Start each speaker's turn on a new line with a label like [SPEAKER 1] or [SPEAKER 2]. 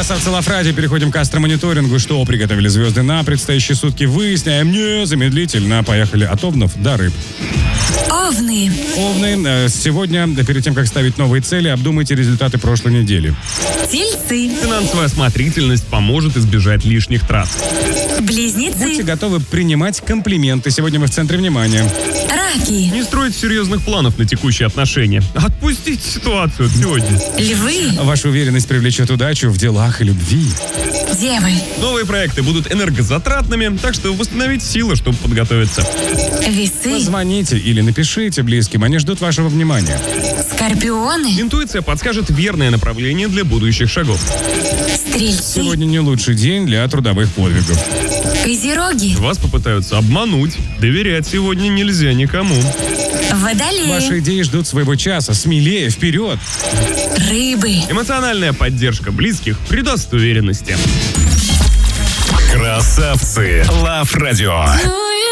[SPEAKER 1] Красавцы Лав-Радио. Переходим к астромониторингу. Что приготовили звезды на предстоящие сутки, выясняем незамедлительно. Поехали от овнов до рыб.
[SPEAKER 2] Овны.
[SPEAKER 1] Овны. Сегодня, перед тем, как ставить новые цели, обдумайте результаты прошлой недели.
[SPEAKER 2] Тельцы.
[SPEAKER 3] Финансовая осмотрительность поможет избежать лишних трат.
[SPEAKER 2] Близнецы.
[SPEAKER 1] Будьте готовы принимать комплименты. Сегодня мы в центре внимания.
[SPEAKER 2] Раки.
[SPEAKER 3] Не строить серьезных планов на текущие отношения. Отпустите ситуацию сегодня.
[SPEAKER 2] Львы.
[SPEAKER 1] Ваша уверенность привлечет удачу в делах и любви.
[SPEAKER 2] Девы.
[SPEAKER 3] Новые проекты будут энергозатратными, так что восстановите силы, чтобы подготовиться.
[SPEAKER 2] Весы.
[SPEAKER 1] Позвоните или напишите близким, они ждут вашего внимания.
[SPEAKER 2] Скорпионы.
[SPEAKER 3] Интуиция подскажет верное направление для будущих шагов.
[SPEAKER 2] Стрельцы.
[SPEAKER 1] Сегодня не лучший день для трудовых подвигов.
[SPEAKER 2] Козероги.
[SPEAKER 3] Вас попытаются обмануть. Доверять сегодня нельзя никому.
[SPEAKER 2] Водолеи.
[SPEAKER 1] Ваши идеи ждут своего часа. Смелее, вперед!
[SPEAKER 2] Рыбы.
[SPEAKER 3] Эмоциональная поддержка близких придаст уверенности.
[SPEAKER 4] Красавцы Лав-Радио.